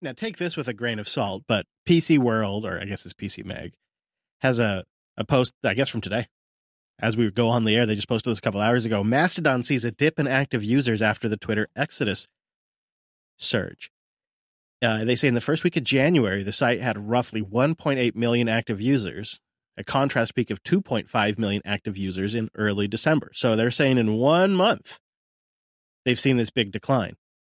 Now, take this with a grain of salt, but PC World, or I guess it's PC Mag, has a post, I guess from today. As we go on the air, they just posted this a couple hours ago. Mastodon sees a dip in active users after the Twitter exodus surge. They say in the first week of January, the site had roughly 1.8 million active users, a contrast peak of 2.5 million active users in early December. So they're saying in 1 month, they've seen this big decline.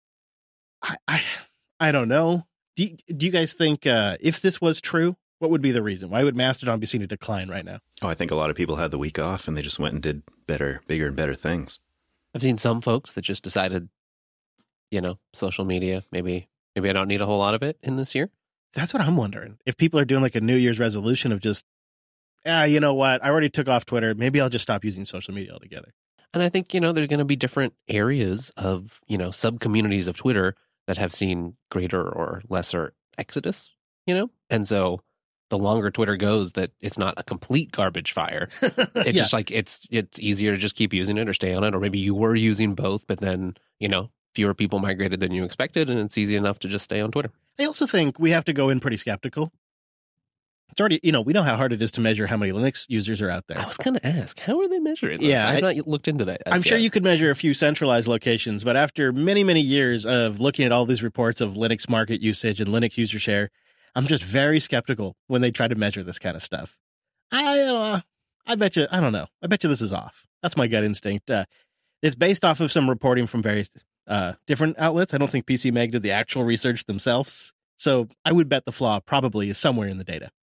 I don't know. Do you guys think if this was true, what would be the reason? Why would Mastodon be seeing a decline right now? Oh, I think a lot of people had the week off and they just went and did bigger and better things. I've seen some folks that just decided, social media, maybe I don't need a whole lot of it in this year. That's what I'm wondering. If people are doing like a New Year's resolution of just, you know what? I already took off Twitter. Maybe I'll just stop using social media altogether. And I think, there's going to be different areas of, sub-communities of Twitter that have seen greater or lesser exodus, And so the longer Twitter goes, that it's not a complete garbage fire. It's just like it's easier to just keep using it or stay on it. Or maybe you were using both, but then, fewer people migrated than you expected, and it's easy enough to just stay on Twitter. I also think we have to go in pretty skeptical. It's already, we know how hard it is to measure how many Linux users are out there. I was going to ask, how are they measuring this? Yeah, I've not looked into that. I'm sure you could measure a few centralized locations, but after many, many years of looking at all these reports of Linux market usage and Linux user share, I'm just very skeptical when they try to measure this kind of stuff. I bet you, I don't know. I bet you this is off. That's my gut instinct. It's based off of some reporting from various different outlets. I don't think PC Mag did the actual research themselves. So I would bet the flaw probably is somewhere in the data.